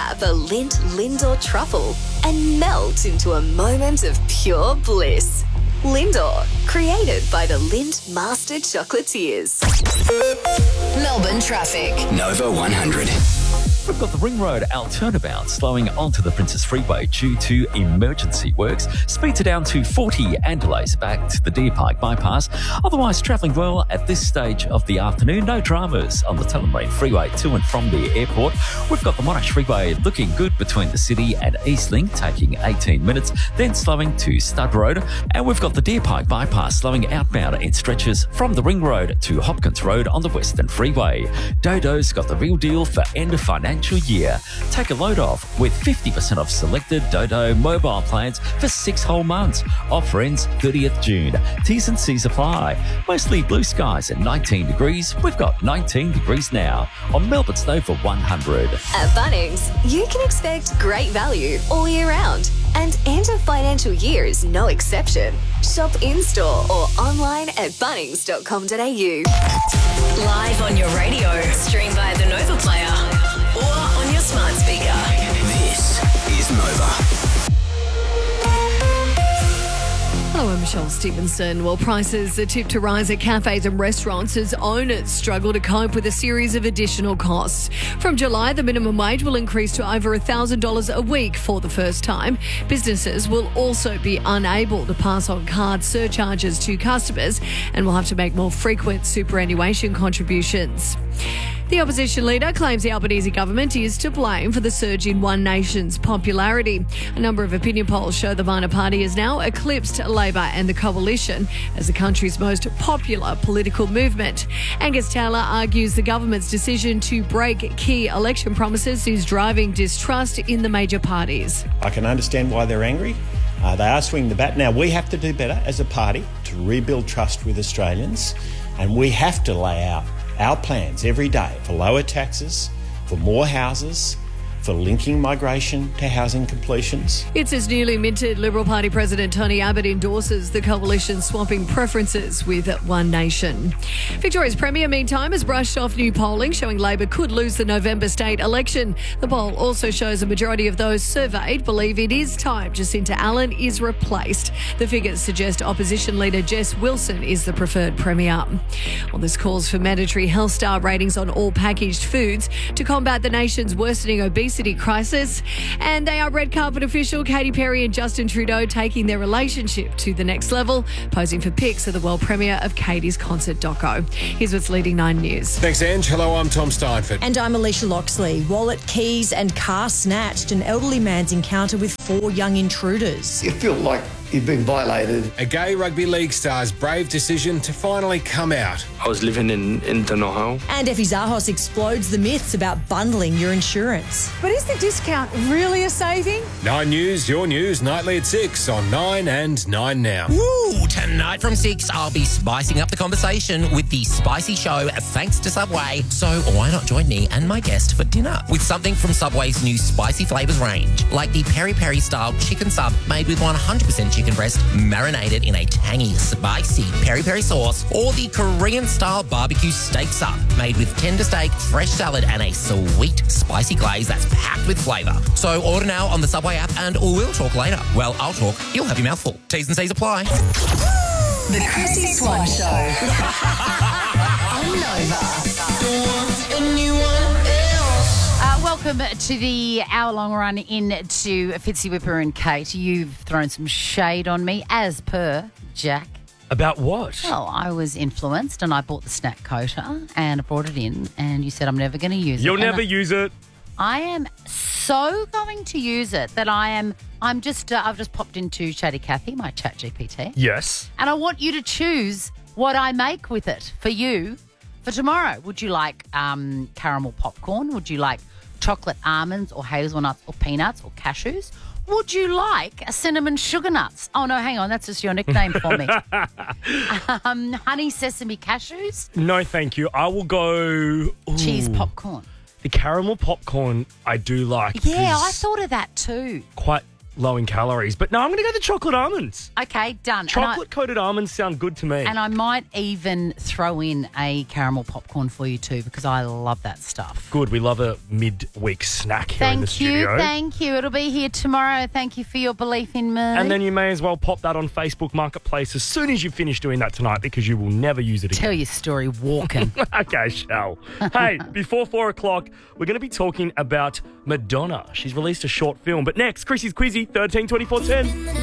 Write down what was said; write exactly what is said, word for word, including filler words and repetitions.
grab a Lindt Lindor truffle and melt into a moment of pure bliss. Lindor, created by the Lindt Master Chocolatiers. Melbourne traffic. Nova one hundred. We've got the Ring Road out turnabout slowing onto the Princess Freeway due to emergency works. Speeds are down to forty and delays back to the Deer Park bypass. Otherwise, travelling well at this stage of the afternoon. No dramas on the Tullamarine Freeway to and from the airport. We've got the Monash Freeway looking good between the city and Eastlink, taking eighteen minutes, then slowing to Stud Road. And we've got the Deer Park bypass slowing outbound in stretches from the Ring Road to Hopkins Road on the Western Freeway. Dodo's got the real deal for end of financial year. Take a load off with fifty percent off selected Dodo mobile plans for six whole months. Offer ends thirtieth June. T's and C's apply. Mostly blue skies and nineteen degrees. We've got nineteen degrees now on Melbourne's Nova one hundred. At Bunnings, you can expect great value all year round. And end of financial year is no exception. Shop in-store or online at bunnings dot com dot a u. Live on your radio, stream via the Nova Player or on your smart speaker. This is Nova. Hello, I'm Michelle Stevenson. Well, prices are tipped to rise at cafes and restaurants as owners struggle to cope with a series of additional costs. From July, the minimum wage will increase to over one thousand dollars a week for the first time. Businesses will also be unable to pass on card surcharges to customers and will have to make more frequent superannuation contributions. The opposition leader claims the Albanese government is to blame for the surge in One Nation's popularity. A number of opinion polls show the minor party has now eclipsed Labor and the Coalition as the country's most popular political movement. Angus Taylor argues the government's decision to break key election promises is driving distrust in the major parties. I can understand why they're angry. Uh, they are swinging the bat. Now, we have to do better as a party to rebuild trust with Australians, and we have to lay out our plans every day for lower taxes, for more houses, for linking migration to housing completions. It's as newly minted Liberal Party President Tony Abbott endorses the coalition swapping preferences with One Nation. Victoria's Premier, meantime, has brushed off new polling showing Labor could lose the November state election. The poll also shows a majority of those surveyed believe it is time Jacinta Allen is replaced. The figures suggest opposition leader Jess Wilson is the preferred Premier. Well, this calls for mandatory health star ratings on all packaged foods to combat the nation's worsening obesity crisis. And they are red carpet official Katy Perry and Justin Trudeau taking their relationship to the next level, posing for pics of the world premiere of Katy's concert doco. Here's what's leading Nine News. Thanks, Ange. Hello, I'm Tom Steinford. And I'm Alicia Loxley. Wallet, keys and car snatched. An elderly man's encounter with four young intruders. You feel like you've been violated. A gay rugby league star's brave decision to finally come out. I was living in, in Donohoe. And Effie Zahos explodes the myths about bundling your insurance. But is the discount really a saving? Nine News, your news, nightly at six on Nine and Nine Now. Woo! Tonight from six, I'll be spicing up the conversation with the Spicy Show thanks to Subway. So why not join me and my guest for dinner with something from Subway's new spicy flavours range, like the Peri Peri style chicken sub made with one hundred percent chicken breast marinated in a tangy, spicy peri peri sauce, or the Korean style barbecue steak sub made with tender steak, fresh salad, and a sweet spicy glaze that's packed with flavour. So order now on the Subway app and we'll talk later. Well, I'll talk, you'll have your mouth full. T's and C's apply. The Chrissy Swan Show on Nova. Uh, welcome to the hour-long run into Fitzy Whipper and Kate. You've thrown some shade on me, as per Jack. About what? Well, I was influenced and I bought the snack coater and I brought it in and you said I'm never going to use it. You'll and never I, use it. I am so going to use it that I am, I'm just, uh, I've just popped into Chatty Cathy, my chat G P T. Yes. And I want you to choose what I make with it for you for tomorrow. Would you like um, caramel popcorn? Would you like chocolate almonds or hazelnuts or peanuts or cashews? Would you like a cinnamon sugar nuts? Oh, no, hang on. That's just your nickname for me. um, honey sesame cashews? No, thank you. I will go... Ooh, cheese popcorn. The caramel popcorn I do like. Yeah, I thought of that too. Quite low in calories. But no, I'm going to go the chocolate almonds. Okay, done. Chocolate-coated almonds sound good to me. And I might even throw in a caramel popcorn for you too, because I love that stuff. Good. We love a midweek snack here in the Thank you, studio. thank you. It'll be here tomorrow. Thank you for your belief in me. And then you may as well pop that on Facebook Marketplace as soon as you finish doing that tonight, because you will never use it again. Tell your story walking. Okay, shall. Hey, before four o'clock, we're going to be talking about Madonna. She's released a short film. But next, Chrissy's Quizzy, thirteen twenty-four ten.